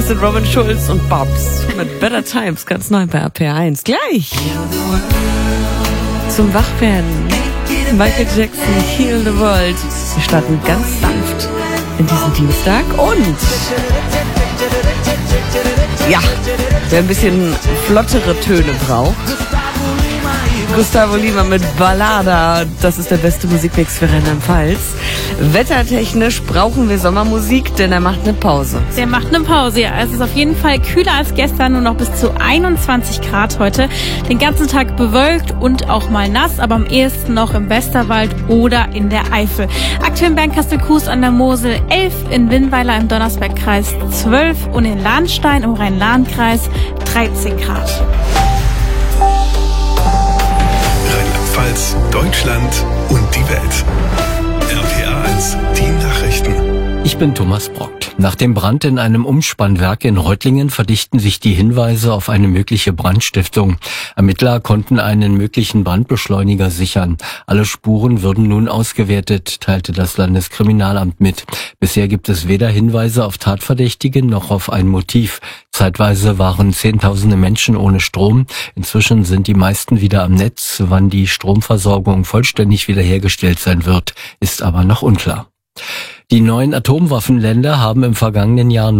sind Robin Schulz und Bobs mit Better Times, ganz neu bei RPR1. Gleich zum Wachwerden. Michael Jackson, Heal the World. Wir starten ganz sanft in diesen Dienstag und ja, wer ein bisschen flottere Töne braucht, Gustavo Lima mit Ballada, das ist der beste Musikmix für Rheinland-Pfalz. Wettertechnisch brauchen wir Sommermusik, denn er macht eine Pause. Der macht eine Pause, ja. Es ist auf jeden Fall kühler als gestern, nur noch bis zu 21 Grad heute. Den ganzen Tag bewölkt und auch mal nass, aber am ehesten noch im Westerwald oder in der Eifel. Aktuell in Bernkastel-Kues an der Mosel 11, in Winnweiler im Donnersbergkreis 12 und in Lahnstein im Rhein-Lahn-Kreis 13 Grad. Rheinland-Pfalz, Deutschland und die Welt. RPR1, die Nachrichten. Ich bin Thomas Brock. Nach dem Brand in einem Umspannwerk in Reutlingen verdichten sich die Hinweise auf eine mögliche Brandstiftung. Ermittler konnten einen möglichen Brandbeschleuniger sichern. Alle Spuren würden nun ausgewertet, teilte das Landeskriminalamt mit. Bisher gibt es weder Hinweise auf Tatverdächtige noch auf ein Motiv. Zeitweise waren Zehntausende Menschen ohne Strom. Inzwischen sind die meisten wieder am Netz. Wann die Stromversorgung vollständig wiederhergestellt sein wird, ist aber noch unklar. Die neuen Atomwaffenländer haben im vergangenen Jahr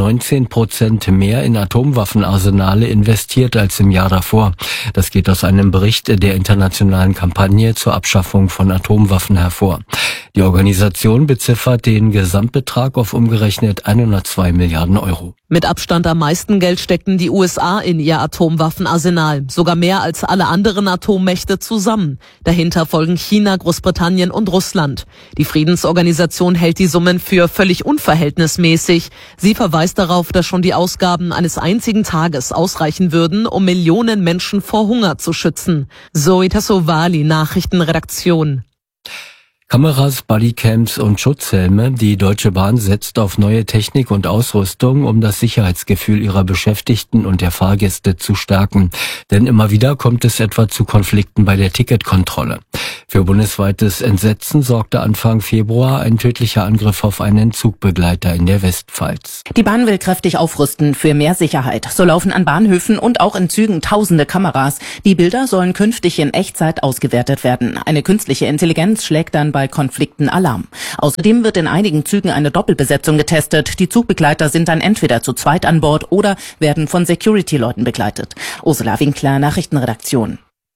19% mehr in Atomwaffenarsenale investiert als im Jahr davor. Das geht aus einem Bericht der internationalen Kampagne zur Abschaffung von Atomwaffen hervor. Die Organisation beziffert den Gesamtbetrag auf umgerechnet 102 Milliarden Euro. Mit Abstand am meisten Geld steckten die USA in ihr Atomwaffenarsenal, sogar mehr als alle anderen Atommächte zusammen. Dahinter folgen China, Großbritannien und Russland. Die Friedensorganisation hält die Summen für völlig unverhältnismäßig. Sie verweist darauf, dass schon die Ausgaben eines einzigen Tages ausreichen würden, um Millionen Menschen vor Hunger zu schützen. Zoe Tassovali, Nachrichtenredaktion. Kameras, Bodycams und Schutzhelme. Die Deutsche Bahn setzt auf neue Technik und Ausrüstung, um das Sicherheitsgefühl ihrer Beschäftigten und der Fahrgäste zu stärken. Denn immer wieder kommt es etwa zu Konflikten bei der Ticketkontrolle. Für bundesweites Entsetzen sorgte Anfang Februar ein tödlicher Angriff auf einen Zugbegleiter in der Westpfalz. Die Bahn will kräftig aufrüsten für mehr Sicherheit. So laufen an Bahnhöfen und auch in Zügen tausende Kameras. Die Bilder sollen künftig in Echtzeit ausgewertet werden. Eine künstliche Intelligenz schlägt dann bei Konflikten Alarm. Außerdem wird in einigen Zügen eine Doppelbesetzung getestet. Die Zugbegleiter sind dann entweder zu zweit an Bord oder werden von Security-Leuten begleitet. Ursula Winkler, Nachrichtenredaktion.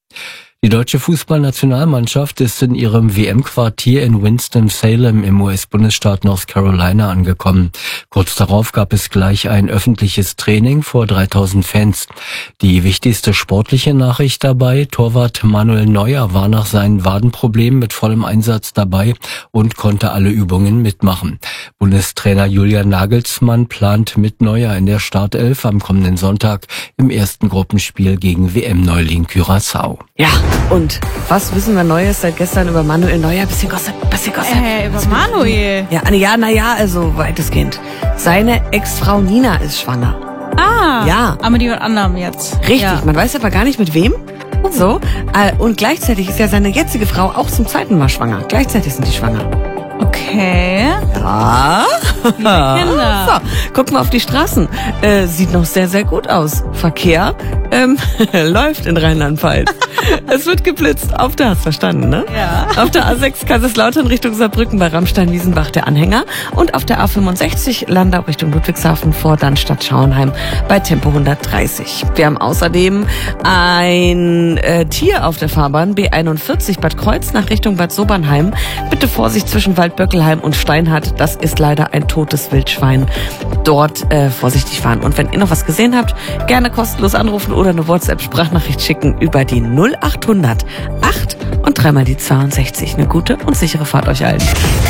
Die deutsche Fußballnationalmannschaft ist in ihrem WM-Quartier in Winston-Salem im US-Bundesstaat North Carolina angekommen. Kurz darauf gab es gleich ein öffentliches Training vor 3000 Fans. Die wichtigste sportliche Nachricht dabei: Torwart Manuel Neuer war nach seinen Wadenproblemen mit vollem Einsatz dabei und konnte alle Übungen mitmachen. Bundestrainer Julian Nagelsmann plant mit Neuer in der Startelf am kommenden Sonntag im ersten Gruppenspiel gegen WM-Neuling Curaçao. Ja, und was wissen wir Neues seit gestern über Manuel Neuer? Bisschen Gossip. Über Manuel? Ja, also weitestgehend. Seine Ex-Frau Nina ist schwanger. Ah, ja. Aber mit jemand anderem jetzt. Richtig, Ja. man weiß aber gar nicht mit wem. So, und gleichzeitig ist ja seine jetzige Frau auch zum zweiten Mal schwanger. Gleichzeitig sind die schwanger. Okay. Ja. Kinder. So, gucken wir auf die Straßen. Sieht noch sehr, sehr gut aus. Verkehr läuft in Rheinland-Pfalz. Es wird geblitzt. Auf der, hast verstanden, ne? Ja. Auf der A6 Kaiserslautern Richtung Saarbrücken bei Rammstein-Wiesenbach der Anhänger und auf der A65 Landau Richtung Ludwigshafen vor Dannstatt-Schauenheim bei Tempo 130. Wir haben außerdem ein Tier auf der Fahrbahn B41 Bad Kreuznach Richtung Bad Sobernheim. Bitte Vorsicht zwischen Waldböckelheim und Steinhardt. Das ist leider ein totes Wildschwein. Dort vorsichtig fahren. Und wenn ihr noch was gesehen habt, gerne kostenlos anrufen oder eine WhatsApp-Sprachnachricht schicken über die 0800 8 und dreimal die 62. Eine gute und sichere Fahrt euch allen.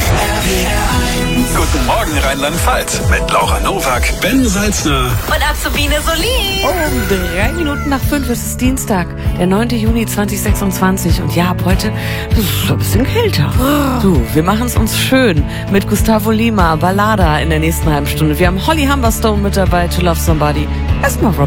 Guten Morgen Rheinland-Pfalz mit Laura Nowak, Ben Salzner Und Azubine Solin. Um 3 Minuten nach 5 ist es Dienstag, der 9. Juni 2026. Und ja, ab heute ist es ein bisschen kälter. Du, wir machen es uns schön mit Gustavo Lima, Ballada in der nächsten halben Stunde. Wir haben Holly Humberstone mit dabei, To Love Somebody. Erstmal Rob.